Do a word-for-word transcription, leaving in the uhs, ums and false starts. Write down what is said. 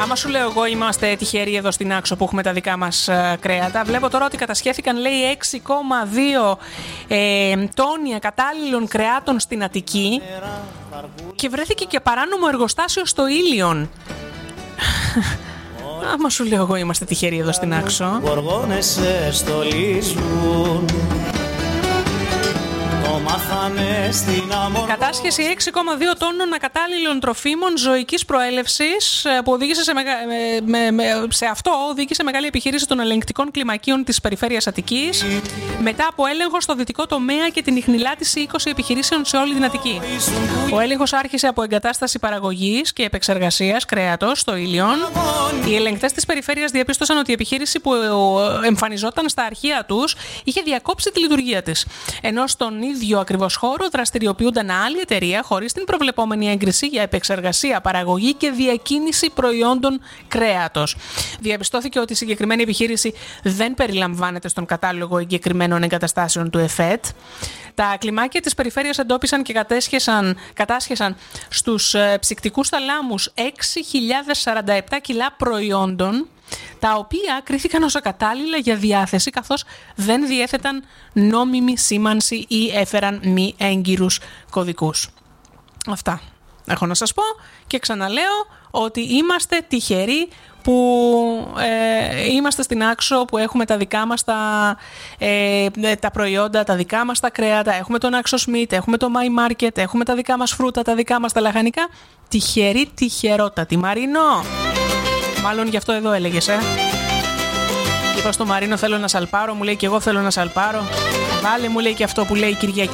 Άμα σου λέω εγώ είμαστε τυχεροί εδώ στην Άξο που έχουμε τα δικά μας ε, κρέατα. Βλέπω τώρα ότι κατασχέθηκαν, λέει, έξι κόμμα δύο ε, τόνια κατάλληλων κρεάτων στην Αττική και βρέθηκε και παράνομο εργοστάσιο στο Ήλιον. Άμα σου λέω εγώ είμαστε τυχεροί εδώ στην Άξο. Κατάσχεση έξι κόμμα δύο τόνων ακατάλληλων τροφίμων ζωικής προέλευσης που οδήγησε σε, μεγα... με... Με... σε αυτό οδήγησε μεγάλη επιχείρηση των ελεγκτικών κλιμακίων της περιφέρειας Αττικής μετά από έλεγχο στο δυτικό τομέα και την ιχνηλάτηση είκοσι επιχειρήσεων σε όλη την Αττική. Ο έλεγχος άρχισε από εγκατάσταση παραγωγής και επεξεργασίας κρέατος στο Ήλιον. Οι ελεγκτές της περιφέρειας διαπίστωσαν ότι η επιχείρηση που εμφανιζόταν στα αρχεία τους είχε διακόψει τη λειτουργία της, ενώ στον ίδιο ακριβώς χώρο δραστηριοποιούνταν άλλη εταιρεία χωρίς την προβλεπόμενη έγκριση για επεξεργασία, παραγωγή και διακίνηση προϊόντων κρέατος. Διαπιστώθηκε ότι η συγκεκριμένη επιχείρηση δεν περιλαμβάνεται στον κατάλογο εγκεκριμένων εγκαταστάσεων του ΕΦΕΤ. Τα κλιμάκια της περιφέρειας εντόπισαν και κατέσχεσαν, κατάσχεσαν στους ψυκτικούς θαλάμους έξι χιλιάδες σαράντα επτά κιλά προϊόντων, τα οποία κρίθηκαν ως ακατάλληλα για διάθεση καθώς δεν διέθεταν νόμιμη σήμανση ή έφεραν μη έγκυρους κωδικούς. Αυτά έχω να σας πω και ξαναλέω ότι είμαστε τυχεροί που ε, είμαστε στην Άξο, που έχουμε τα δικά μας τα, ε, τα προϊόντα, τα δικά μας τα κρέατα, έχουμε τον Άξο Σμιτ, έχουμε το My Market, έχουμε τα δικά μας φρούτα, τα δικά μας τα λαχανικά. Τυχερή, τυχερότατη. Μαρίνο, μάλλον γι' αυτό εδώ έλεγες, ε. Είπα στο Μαρίνο θέλω να σαλπάρω, μου λέει και εγώ θέλω να σαλπάρω. Βάλε, μου λέει και αυτό που λέει η Κυριακή.